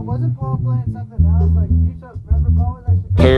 wasn't Paul playing something else? Like, you remember Paul was actually